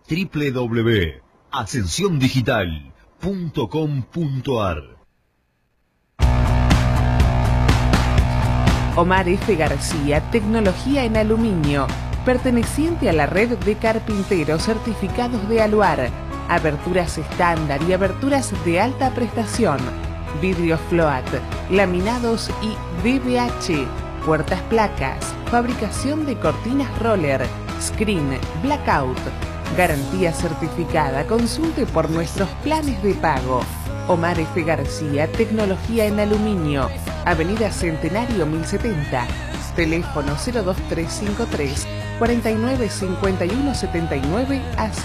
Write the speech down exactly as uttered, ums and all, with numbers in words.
w w w punto ascensión digital punto com punto a r. Omar F. García, tecnología en aluminio, perteneciente a la red de carpinteros certificados de Aluar, aberturas estándar y aberturas de alta prestación, vidrio float, laminados y D B H, puertas placas, fabricación de cortinas roller, screen, blackout, garantía certificada. Consulte por nuestros planes de pago. Omar F. García, tecnología en aluminio, Avenida Centenario mil setenta, teléfono cero dos tres cinco tres, cuarenta y nueve cincuenta y uno setenta y nueve a